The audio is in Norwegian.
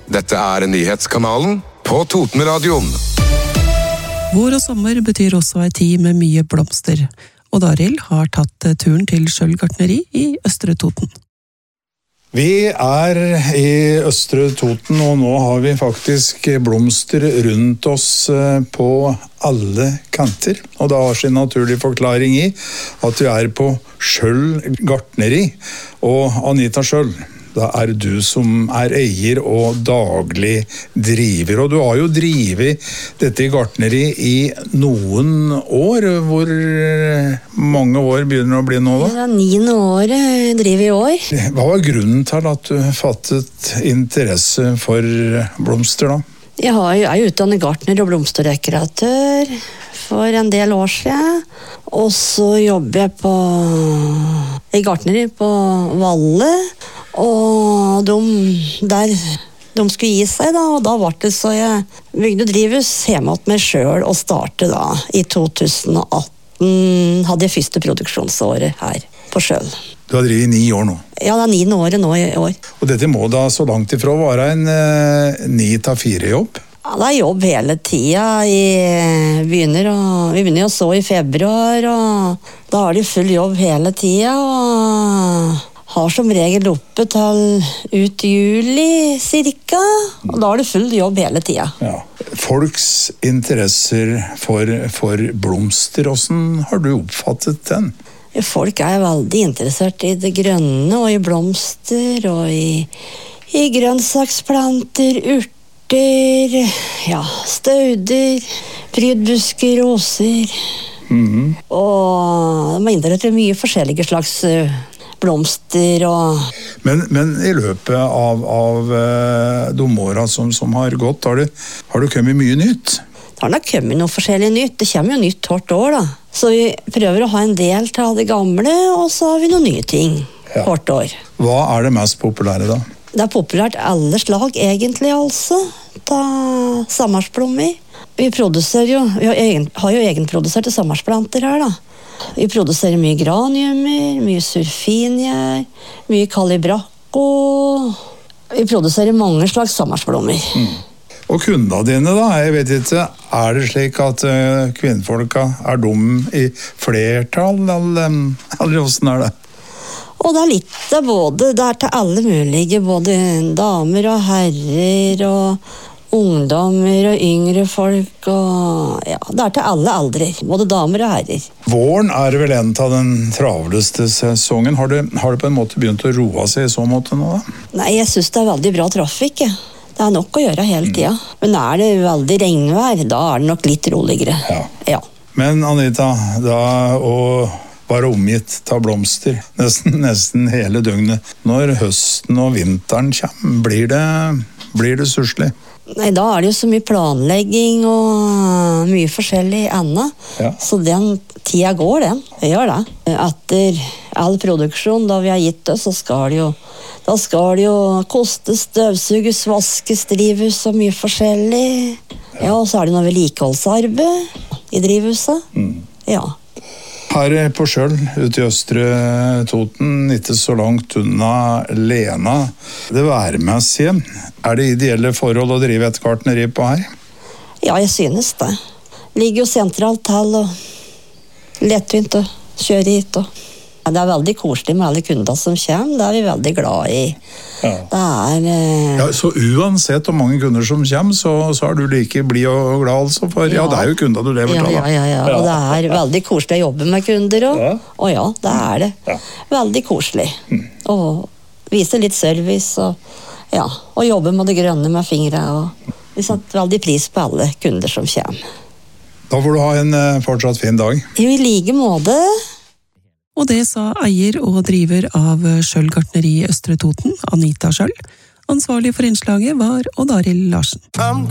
Dette nyhetskanalen på Totenradioen. Vår og sommer betyr også en tid med mye blomster, og Daril har tatt turen til Skjold gartneri i Østre Toten. Vi i Østre Toten, og nå har vi faktisk blomster rundt oss på alle kanter. Og det har sin naturlige forklaring i at vi på Skjold gartneri. Og Anita Skjold, det du som eier og daglig driver. Og du har jo drivet dette gartneri i noen år. Hvor mange år begynner det å bli nå da? Det 9. året jeg driver i år. Hva var grunnen til at du fattet interesse for blomster da? Jeg er utdannet gartner og blomsterdekoratør for en del år siden. Og så jobber jeg i gartneri på Valle. Og de skulle gi seg da, og da var det så jeg bygde drivhus hjemme til meg selv og startet da i 2018. Hadde jeg første produksjonsåret her på Skjold. Du har drivet i 9 år nå? Ja, det 9. året nå i år. Og dette må da så langt ifra være en 9-4 jobb? Ja, det jobb hele tiden. Vi begynner jo så i februar, og da har de full jobb hele tiden, og har som regel oppe til ut juli cirka, og da har du full jobb hele tiden. Ja. Folks interesser for blomster, hvordan har du oppfattet den? Folk veldig interessert i det grønne, og i blomster, og i grønnsaksplanter, urter, ja, stauder, prydbusker, roser. Og de interessert i mye forskjellige slags blomster og... Men i løpet av de årene som har gått, har det kommet mye nytt? Det har nok kommet noe forskjellig nytt. Det kommer jo nytt hvert år da. Så vi prøver å ha en del av det gamle, og så har vi noen nye ting hvert år. Hva det mest populære da? Det populært alle slag egentlig altså. Da sammarsblommer. Vi har jo egenproduserte sammarsplanter her da. Vi produserer mye graniumer, mye surfinier, mye kalibracco. Vi produserer mange slags sammarsblommer. Og kundene dine da, jeg vet ikke, det slik at kvinnfolka dum i flertall, eller hvordan det? Og det litt av både, det til alle mulige, både damer og herrer og ungdommer og yngre folk, og ja, det til alle aldre, både damer og herrer. Våren det vel en av den travleste sesongen. Har det på en måte begynt å roe seg i så måte nå da? Nei, jeg synes det veldig bra trafikk, ja. Det nok å gjøre hele tiden. Men det veldig regnvær, da det nok litt roligere. Ja. Men Anita, da å være omgitt av blomster nesten hele døgnet, når høsten og vinteren kommer, blir det surslig? Nei, da det jo så mye planlegging og mye forskjellig annet. Ja. Så den tida går, den. Det gjør det. Etter all produksjon, da vi har gitt det, så skal det jo kostes, støvsuges, vaskes, drivhus og mye forskjellig. Ja, og så det noe vedlikeholdsarbeid i drivhuset. Ja. Her på Skjold, ute i Østre Toten, ikke så langt unna Lena. Det værmessige, det ideelle forhold å drive et gartneri på her? Ja, jeg synes det. Ligger jo sentralt til, og lettvint å kjøre hit. Det veldig koselig med alle kunder som kommer, det vi veldig glad i. Ja. Så uansett hvor mange kunder som kommer, så du like blid og glad altså, for ja, det jo kunder du lever til da. Ja, og det veldig koselig å jobbe med kunder også. Og ja, det det. Ja. Veldig koselig. Og vise litt service, og jobbe med det grønne med fingre, og vi setter veldig pris på alle kunder som kommer. Da får du ha en fortsatt fin dag. Jo, i like måte. Og det sa eier og driver av Skjold gartneri i Østre Toten, Anita Skjold. Ansvarlig for innslaget var Odd Arild Larsen.